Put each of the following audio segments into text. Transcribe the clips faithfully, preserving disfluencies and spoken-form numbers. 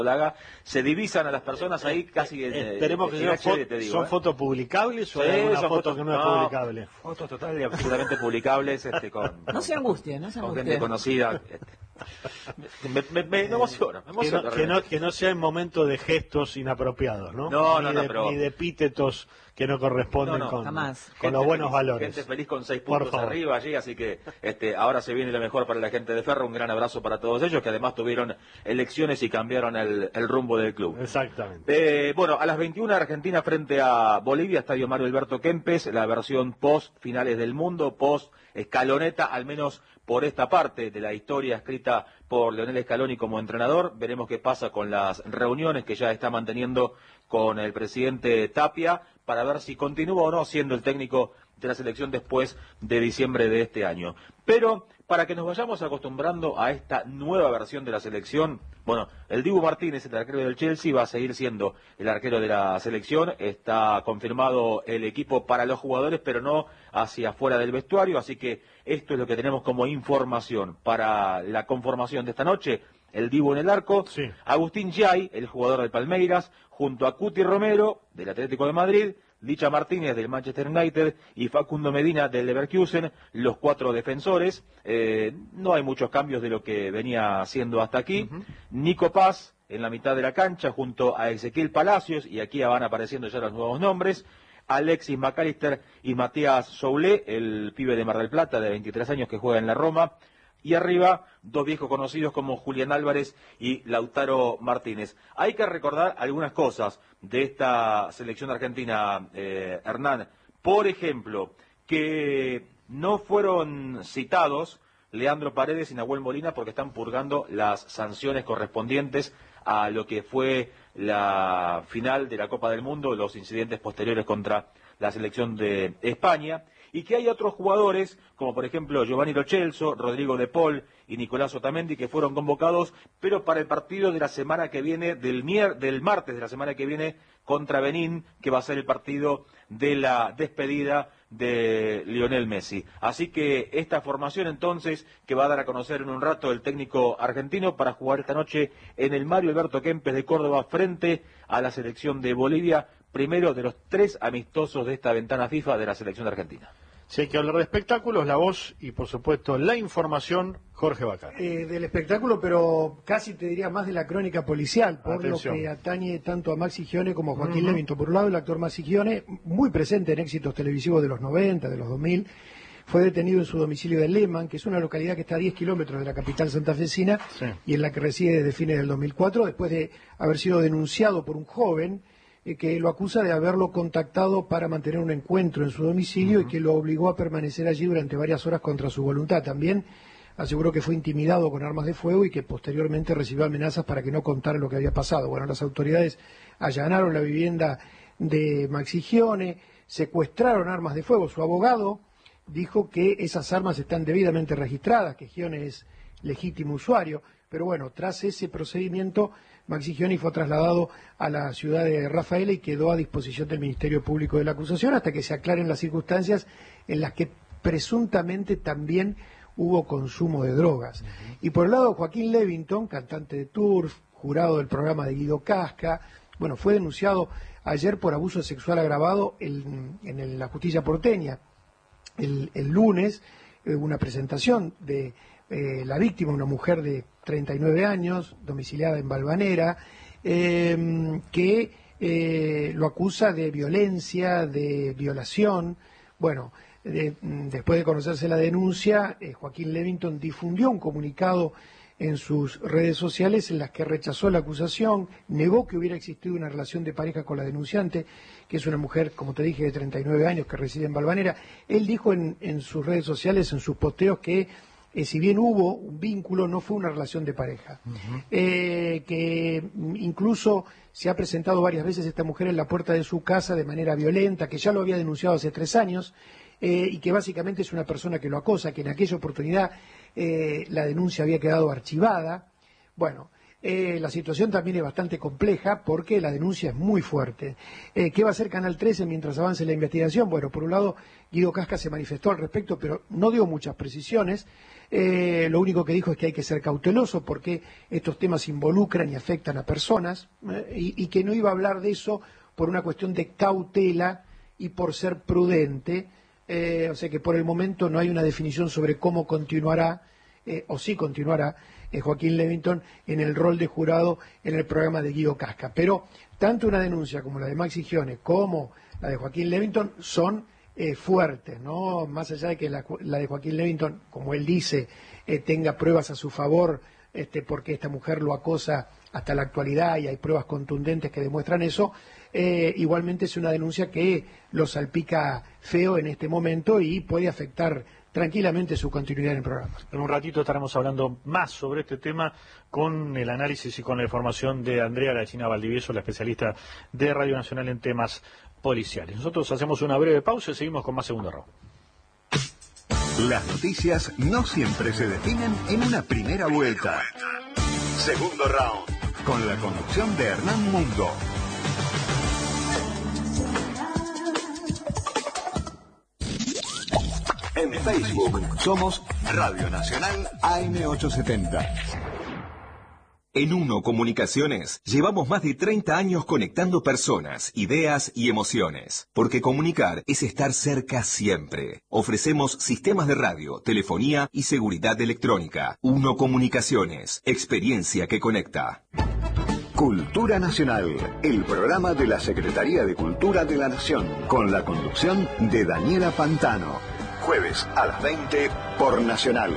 haga, se divisan a las personas ahí casi en, Esperemos en, que en sean H D, te digo, ¿son ¿eh? fotos publicables o Sí, hay una son foto fotos, que no es no, publicable? Fotos total y absolutamente publicables, este, con, No con, se angustien, no se con angustien. gente conocida. Este. Me, me, me, me emociona, me emociona. Que no, que, no, que no sea en momentos de gestos inapropiados, ¿no? No, ni no, de, no, pero... Ni de epítetos que no corresponden no, no, con, jamás. con los buenos feliz, valores. Gente feliz con seis puntos arriba allí, así que este, ahora se viene lo mejor para la gente de Ferro. Un gran abrazo para todos ellos, que además tuvieron elecciones y cambiaron el, el rumbo del club. Exactamente. Eh, bueno, a las veintiuna Argentina frente a Bolivia, Estadio Mario Alberto Kempes, la versión post finales del mundo, post escaloneta, al menos por esta parte de la historia escrita por Leonel Scaloni como entrenador. Veremos qué pasa con las reuniones que ya está manteniendo con el presidente Tapia para ver si continúa o no siendo el técnico de la selección después de diciembre de este año. Pero para que nos vayamos acostumbrando a esta nueva versión de la selección, bueno, el Dibu Martínez, el arquero del Chelsea, va a seguir siendo el arquero de la selección. Está confirmado el equipo para los jugadores, pero no hacia afuera del vestuario, así que esto es lo que tenemos como información para la conformación de esta noche. El Dibu en el arco, sí. Agustín Giai, el jugador del Palmeiras, junto a Cuti Romero, del Atlético de Madrid, Licha Martínez del Manchester United y Facundo Medina del Leverkusen, los cuatro defensores. Eh, no hay muchos cambios de lo que venía haciendo hasta aquí. Uh-huh. Nico Paz en la mitad de la cancha junto a Ezequiel Palacios, y aquí van apareciendo ya los nuevos nombres. Alexis McAllister y Matías Soulé, el pibe de Mar del Plata de veintitrés años que juega en la Roma. Y arriba, dos viejos conocidos como Julián Álvarez y Lautaro Martínez. Hay que recordar algunas cosas de esta selección argentina, eh, Hernán. Por ejemplo, que no fueron citados Leandro Paredes y Nahuel Molina porque están purgando las sanciones correspondientes a lo que fue la final de la Copa del Mundo, los incidentes posteriores contra la selección de España. Y que hay otros jugadores, como por ejemplo Giovanni Lo Celso, Rodrigo De Paul y Nicolás Otamendi, que fueron convocados, pero para el partido de la semana que viene, del, mier del martes de la semana que viene, contra Benín, que va a ser el partido de la despedida de Lionel Messi. Así que esta formación entonces, que va a dar a conocer en un rato el técnico argentino para jugar esta noche en el Mario Alberto Kempes de Córdoba frente a la selección de Bolivia, primero de los tres amistosos de esta ventana FIFA de la selección de Argentina. Si hay que hablar de espectáculos, la voz y por supuesto la información, Jorge Bacán. Eh, del espectáculo, pero casi te diría más de la crónica policial, por Atención. Lo que atañe tanto a Maxi Gione como a Joaquín uh-huh. Levington. Por un lado, el actor Maxi Gione, muy presente en éxitos televisivos de los noventa, de los dos mil, fue detenido en su domicilio de Lehmann, que es una localidad que está a diez kilómetros de la capital santafesina, sí. y en la que reside desde fines del dos mil cuatro, después de haber sido denunciado por un joven eh, que lo acusa de haberlo contactado para mantener un encuentro en su domicilio uh-huh. y que lo obligó a permanecer allí durante varias horas contra su voluntad. También aseguró que fue intimidado con armas de fuego y que posteriormente recibió amenazas para que no contara lo que había pasado. Bueno, las autoridades allanaron la vivienda de Maxi Gione, secuestraron armas de fuego. Su abogado dijo que esas armas están debidamente registradas, que Gione es legítimo usuario, pero bueno, tras ese procedimiento, Maxi Gione fue trasladado a la ciudad de Rafaela y quedó a disposición del Ministerio Público de la acusación hasta que se aclaren las circunstancias en las que presuntamente también hubo consumo de drogas. Uh-huh. Y por el lado, Joaquín Levington, cantante de Turf, jurado del programa de Guido Casca, bueno, fue denunciado ayer por abuso sexual agravado en, en la justicia porteña. El, el lunes, eh, una presentación de eh, la víctima, una mujer de treinta y nueve años, domiciliada en Valvanera, eh, que eh, lo acusa de violencia, de violación. Bueno, de, después de conocerse la denuncia, eh, Joaquín Levington difundió un comunicado en sus redes sociales en las que rechazó la acusación, negó que hubiera existido una relación de pareja con la denunciante, que es una mujer, como te dije, de treinta y nueve años que reside en Valvanera. Él dijo en, en sus redes sociales, en sus posteos, que eh, si bien hubo un vínculo, no fue una relación de pareja. Uh-huh. eh, que incluso se ha presentado varias veces esta mujer en la puerta de su casa de manera violenta, que ya lo había denunciado hace tres años, eh, y que básicamente es una persona que lo acosa, que en aquella oportunidad eh, la denuncia había quedado archivada. Bueno, Eh, la situación también es bastante compleja porque la denuncia es muy fuerte. Eh, ¿Qué va a hacer Canal trece mientras avance la investigación? Bueno, por un lado, Guido Casca se manifestó al respecto, pero no dio muchas precisiones. Eh, lo único que dijo es que hay que ser cauteloso porque estos temas involucran y afectan a personas eh, y, y que no iba a hablar de eso por una cuestión de cautela y por ser prudente. Eh, o sea que por el momento no hay una definición sobre cómo continuará eh, o si continuará eh, Joaquín Levington en el rol de jurado en el programa de Guido Casca. Pero tanto una denuncia como la de Maxi Gione como la de Joaquín Levington son eh, fuertes, ¿no? Más allá de que la, la de Joaquín Levington, como él dice, eh, tenga pruebas a su favor, este, porque esta mujer lo acosa hasta la actualidad y hay pruebas contundentes que demuestran eso. Eh, igualmente es una denuncia que lo salpica feo en este momento y puede afectar tranquilamente su continuidad en el programa. En un ratito estaremos hablando más sobre este tema con el análisis y con la información de Andrea Gallina Valdivieso, la especialista de Radio Nacional en temas policiales. Nosotros hacemos una breve pausa y seguimos con más Segundo Round. Las noticias no siempre se definen en una primera vuelta. Segundo Round, con la conducción de Hernán Mundo. En Facebook somos Radio Nacional A M ochocientos setenta. En Uno Comunicaciones llevamos más de treinta años conectando personas, ideas y emociones. Porque comunicar es estar cerca siempre. Ofrecemos sistemas de radio, telefonía y seguridad electrónica. Uno Comunicaciones, experiencia que conecta. Cultura Nacional, el programa de la Secretaría de Cultura de la Nación, con la conducción de Daniela Pantano. Jueves a las veinte por Nacional.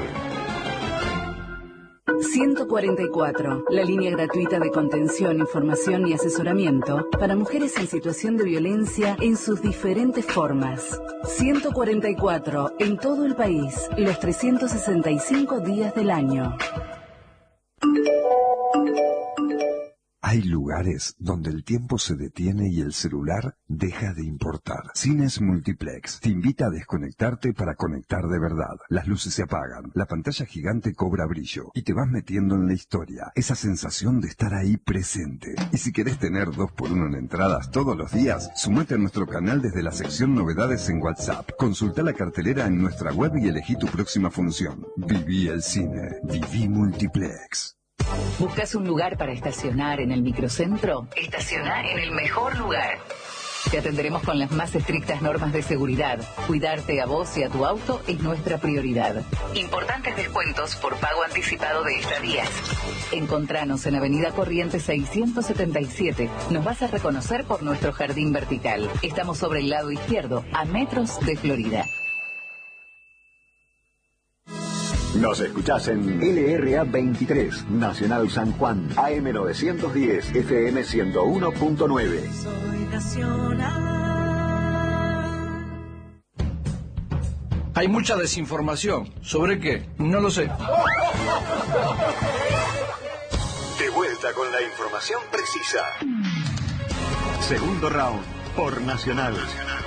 ciento cuarenta y cuatro, la línea gratuita de contención, información y asesoramiento para mujeres en situación de violencia en sus diferentes formas. ciento cuarenta y cuatro, en todo el país, los trescientos sesenta y cinco días del año. Hay lugares donde el tiempo se detiene y el celular deja de importar. Cines Multiplex te invita a desconectarte para conectar de verdad. Las luces se apagan, la pantalla gigante cobra brillo y te vas metiendo en la historia. Esa sensación de estar ahí presente. Y si querés tener dos por uno en entradas todos los días, sumate a nuestro canal desde la sección Novedades en WhatsApp. Consulta la cartelera en nuestra web y elegí tu próxima función. Viví el cine. Viví Multiplex. ¿Buscas un lugar para estacionar en el microcentro? Estaciona en el mejor lugar. Te atenderemos con las más estrictas normas de seguridad. Cuidarte a vos y a tu auto es nuestra prioridad. Importantes descuentos por pago anticipado de estadías. Encontranos en Avenida Corrientes seiscientos setenta y siete. Nos vas a reconocer por nuestro jardín vertical. Estamos sobre el lado izquierdo, a metros de Florida. Nos escuchás en L R A veintitrés, Nacional San Juan, A M novecientos diez, F M ciento uno punto nueve. Soy nacional. Hay mucha desinformación. ¿Sobre qué? No lo sé. De vuelta con la información precisa. Segundo round por Nacional.